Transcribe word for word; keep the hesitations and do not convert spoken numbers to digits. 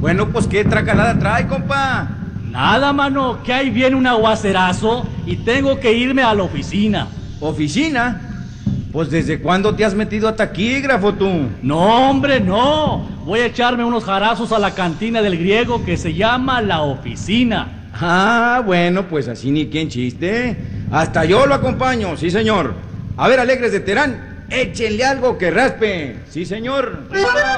Bueno, pues qué tracalada trae, compa. Nada, mano, que ahí viene un aguacerazo y tengo que irme a la oficina. ¿Oficina? Pues ¿desde cuándo te has metido a taquígrafo tú? No, hombre, no. Voy a echarme unos jarazos a la cantina del griego que se llama La Oficina. Ah, bueno, pues así ni quien chiste. Hasta yo lo acompaño, sí señor. A ver, alegres de Terán, échenle algo que raspe. Sí señor.